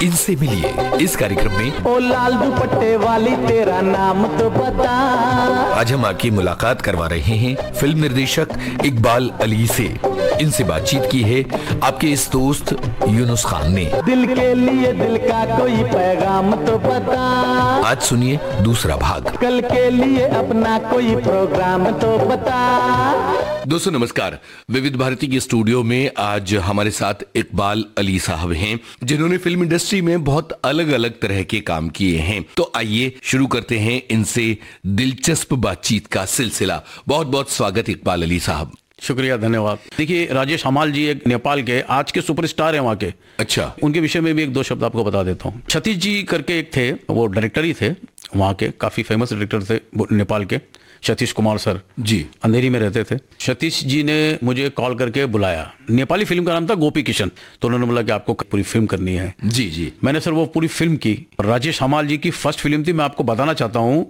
इनसे मिलिए इस कार्यक्रम में। ओ लाल दुपट्टे वाली तेरा नाम तो बता। आज हम आपकी मुलाकात करवा रहे हैं फिल्म निर्देशक इकबाल अली से। इनसे बातचीत की है आपके इस दोस्त यूनुस खान ने। दिल के लिए दिल का कोई पैगाम तो बता। आज सुनिए दूसरा भाग। कल के लिए अपना कोई प्रोग्राम तो बता। दोस्तों नमस्कार। विविध भारती के स्टूडियो में आज हमारे साथ इकबाल अली साहब हैं, जिन्होंने फिल्म इंडस्ट्री में बहुत अलग अलग तरह के काम किए हैं। तो आइए शुरू करते हैं इनसे दिलचस्प बातचीत का सिलसिला। बहुत बहुत स्वागत इकबाल अली साहब। शुक्रिया, धन्यवाद। देखिए, राजेश हमाल जी एक नेपाल के आज के सुपरस्टार हैं वहाँ के। अच्छा। उनके विषय में भी एक दो शब्द आपको बता देता हूँ। सतीश जी करके एक थे, वो डायरेक्टर ही थे वहाँ के, काफी फेमस डायरेक्टर थे नेपाल के, सतीश कुमार सर जी। अंधेरी में रहते थे। सतीश जी ने मुझे कॉल करके बुलाया। नेपाली फिल्म का नाम था गोपी किशन। तो उन्होंने बोला कि आपको पूरी फिल्म करनी है। जी जी। मैंने सर वो पूरी फिल्म की। राजेश हमाल जी की फर्स्ट फिल्म थी। मैं आपको बताना चाहता हूँ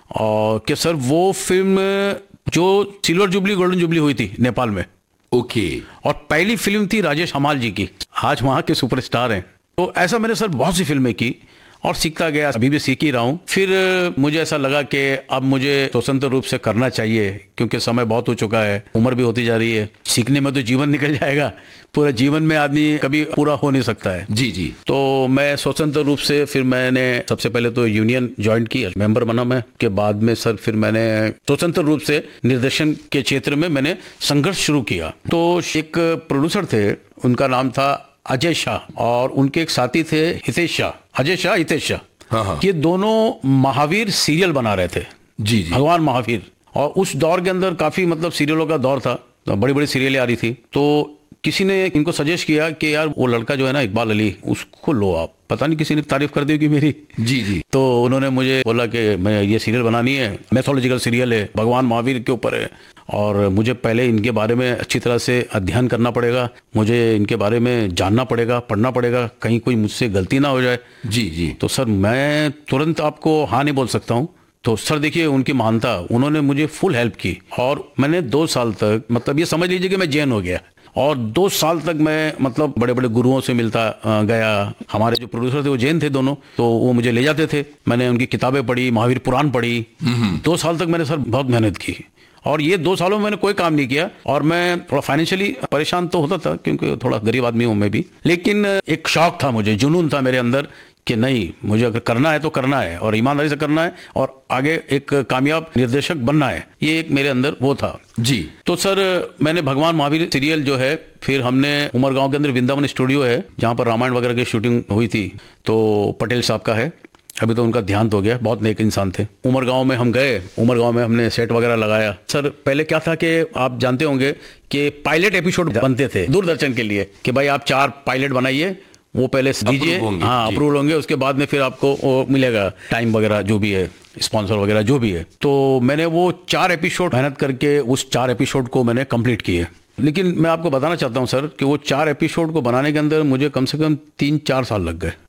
कि सर वो फिल्म जो सिल्वर जुबली गोल्डन जुबली हुई थी नेपाल में, ओके। और पहली फिल्म थी राजेश हमाल जी की। आज वहाँ के सुपरस्टार हैं। तो ऐसा मैंने सर बहुत सी फिल्में की और सीखता गया, अभी भी सीख ही रहा हूँ। फिर मुझे ऐसा लगा कि अब मुझे स्वतंत्र रूप से करना चाहिए, क्योंकि समय बहुत हो चुका है, उम्र भी होती जा रही है। सीखने में तो जीवन निकल जाएगा, पूरा जीवन में आदमी कभी पूरा हो नहीं सकता है। जी जी। तो मैं स्वतंत्र रूप से फिर मैंने सबसे पहले तो यूनियन ज्वाइन की, मेंबर बना मैं। के बाद में सर फिर मैंने स्वतंत्र रूप से निर्देशन के क्षेत्र में मैंने संघर्ष शुरू किया। तो एक प्रोड्यूसर थे, उनका नाम था अजय शाह, और उनके एक साथी थे हितेश शाह। अजय शाह, हितेश शाह। हाँ हाँ। ये दोनों महावीर सीरियल बना रहे थे। जी जी। भगवान महावीर। और उस दौर के अंदर काफी मतलब सीरियलों का दौर था, तो बड़ी बड़ी सीरियलें आ रही थी। तो किसी ने इनको सजेस्ट किया कि यार वो लड़का जो है ना इकबाल अली, उसको लो आप। पता नहीं किसी ने तारीफ कर दी कि मेरी। जी जी। तो उन्होंने मुझे बोला कि मैं ये सीरियल बनानी है, मैथोलॉजिकल सीरियल है, भगवान महावीर के ऊपर है, और मुझे पहले इनके बारे में अच्छी तरह से अध्ययन करना पड़ेगा, मुझे इनके बारे में जानना पड़ेगा, पढ़ना पड़ेगा, कहीं कोई मुझसे गलती ना हो जाए। जी जी। तो सर मैं तुरंत आपको हाँ नहीं बोल सकता हूँ। तो सर देखिए उनकी महानता, उन्होंने मुझे फुल हेल्प की। और मैंने 2 साल तक, मतलब ये समझ लीजिए कि मैं जैन हो गया। और 2 साल तक मैं मतलब बड़े बड़े गुरुओं से मिलता गया। हमारे जो प्रोड्यूसर थे वो जैन थे दोनों, तो वो मुझे ले जाते थे। मैंने उनकी किताबें पढ़ी, महावीर पुराण पढ़ी। 2 साल तक मैंने सर बहुत मेहनत की। और ये 2 सालों में मैंने कोई काम नहीं किया। और मैं थोड़ा फाइनेंशियली परेशान तो होता था, क्योंकि थोड़ा गरीब आदमी हूं मैं भी। लेकिन एक शौक था मुझे, जुनून था मेरे अंदर कि नहीं, मुझे अगर करना है तो करना है, और ईमानदारी से करना है, और आगे एक कामयाब निर्देशक बनना है। ये एक मेरे अंदर वो था। जी। तो सर मैंने भगवान महावीर सीरियल जो है, फिर हमने उमरगांव के अंदर वृंदावन स्टूडियो है, जहाँ पर रामायण वगैरह की शूटिंग हुई थी, तो पटेल साहब का है। अभी तो उनका देहांत हो गया, बहुत नेक इंसान थे। उमरगांव में हम गए, उमरगांव में हमने सेट वगैरह लगाया। सर पहले क्या था कि आप जानते होंगे कि पायलट एपिसोड बनते थे दूरदर्शन के लिए, कि भाई आप 4 पायलट बनाइए, वो पहले दीजिए, हाँ अप्रूवल होंगे, उसके बाद में फिर आपको वो मिलेगा टाइम वगैरह जो भी है, स्पॉन्सर वगैरह जो भी है। तो मैंने वो 4 एपिसोड मेहनत करके उस 4 एपिसोड को मैंने कंप्लीट किए। लेकिन मैं आपको बताना चाहता हूँ सर कि वो 4 एपिसोड को बनाने के अंदर मुझे कम से कम 3-4 साल लग गए।